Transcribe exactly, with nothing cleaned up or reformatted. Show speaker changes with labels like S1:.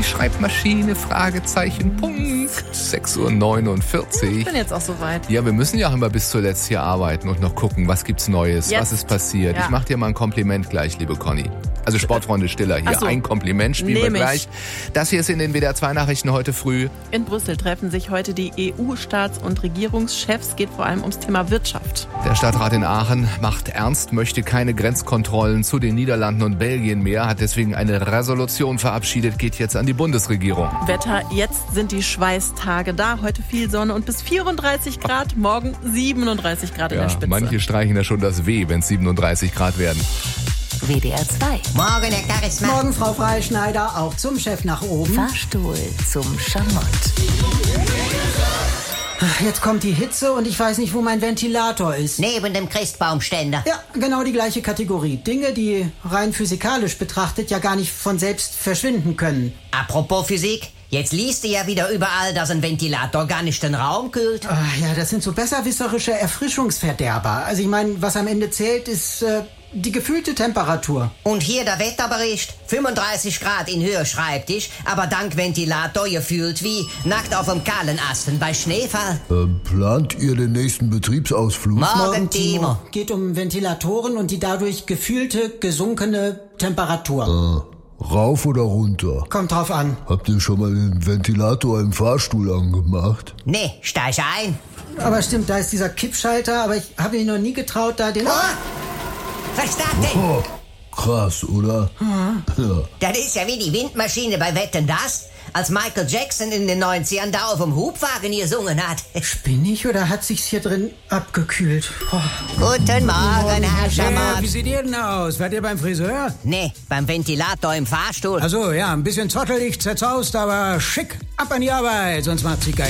S1: Schreibmaschine, Fragezeichen, Punkt. sechs Uhr neunundvierzig.
S2: Ich bin jetzt auch soweit.
S1: Ja, wir müssen ja auch immer bis zuletzt hier arbeiten und noch gucken, was gibt's Neues,
S2: Jetzt.
S1: was ist passiert.
S2: Ja.
S1: Ich mach dir mal ein Kompliment gleich, liebe Conny. Also Sportfreunde Stiller hier.
S2: Ach so.
S1: Ein Kompliment spielen wir
S2: Nehm ich.
S1: gleich. Das hier ist in den W D R zwei Nachrichten heute früh.
S2: In Brüssel treffen sich heute die E U-Staats- und Regierungschefs. Es geht vor allem ums Thema Wirtschaft.
S1: Der Stadtrat in Aachen macht ernst, möchte keine Grenzkontrollen zu den Niederlanden und Belgien mehr, hat deswegen eine Resolution verabschiedet, geht jetzt an die Bundesregierung.
S2: Wetter, jetzt sind die Schweißtage da. Heute viel Sonne und bis vierunddreißig Grad, morgen siebenunddreißig Grad in
S1: Ja,
S2: der Spitze.
S1: manche streichen da schon das W, wenn es siebenunddreißig Grad werden.
S3: W D R zwei.
S4: Morgen, Herr Charisma.
S5: Morgen, Frau Freischneider, auch zum Chef nach oben.
S3: Fahrstuhl zum Schamott.
S5: Jetzt kommt die Hitze und ich weiß nicht, wo mein Ventilator ist.
S4: Neben dem Christbaumständer.
S5: Ja, genau die gleiche Kategorie. Dinge, die rein physikalisch betrachtet ja gar nicht von selbst verschwinden können.
S4: Apropos Physik, jetzt liest du ja wieder überall, dass ein Ventilator gar nicht den Raum kühlt.
S5: Ah, ja, das sind so besserwisserische Erfrischungsverderber. Also ich meine, was am Ende zählt, ist äh, die gefühlte Temperatur.
S4: Und hier der Wetterbericht. fünfunddreißig Grad in Höhe Schreibtisch, aber dank Ventilator gefühlt wie nackt auf dem kahlen Asten bei Schneefall.
S6: Ähm, plant ihr den nächsten Betriebsausflug?
S4: Morgen, Timo.
S5: Geht um Ventilatoren und die dadurch gefühlte, gesunkene Temperatur.
S6: Äh, rauf oder runter?
S5: Kommt drauf an.
S6: Habt ihr schon mal den Ventilator im Fahrstuhl angemacht?
S4: Nee, steig ein.
S5: Aber stimmt, da ist dieser Kippschalter, aber ich habe mich noch nie getraut, da den...
S4: Oh, was ist das denn?
S6: Oh, krass, oder? Ja.
S4: Das ist ja wie die Windmaschine bei Wetten, das? Als Michael Jackson in den neunzigern da auf dem Hubwagen gesungen hat.
S5: Bin ich oder hat sich's hier drin abgekühlt? Oh.
S4: Guten Morgen, Herr
S7: Ja,
S4: Schamott.
S7: wie seht ihr denn aus? Wart ihr beim Friseur?
S4: Nee, beim Ventilator im Fahrstuhl.
S7: Also ja, ein bisschen zottelig, zerzaust, aber schick. Ab an die Arbeit, sonst macht sie geil.